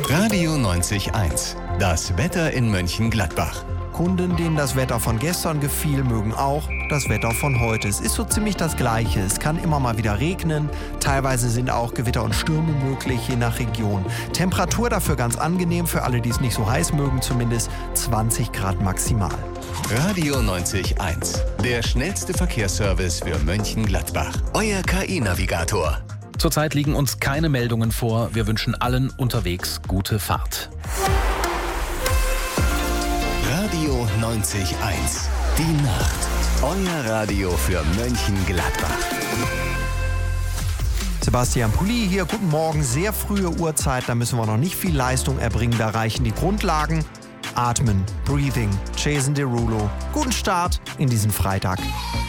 Radio 90.1. Das Wetter in Mönchengladbach. Kunden, denen das Wetter von gestern gefiel, mögen auch das Wetter von heute. Es ist so ziemlich das Gleiche. Es kann immer mal wieder regnen. Teilweise sind auch Gewitter und Stürme möglich, je nach Region. Temperatur dafür ganz angenehm, für alle, die es nicht so heiß mögen, zumindest 20 Grad maximal. Radio 90.1. Der schnellste Verkehrsservice für Mönchengladbach. Euer KI-Navigator. Zurzeit liegen uns keine Meldungen vor. Wir wünschen allen unterwegs gute Fahrt. Radio 90.1. Die Nacht. Euer Radio für Mönchengladbach. Sebastian Pulli hier, guten Morgen. Sehr frühe Uhrzeit, da müssen wir noch nicht viel Leistung erbringen. Da reichen die Grundlagen. Atmen, Breathing, Jason Derulo. Guten Start in diesen Freitag.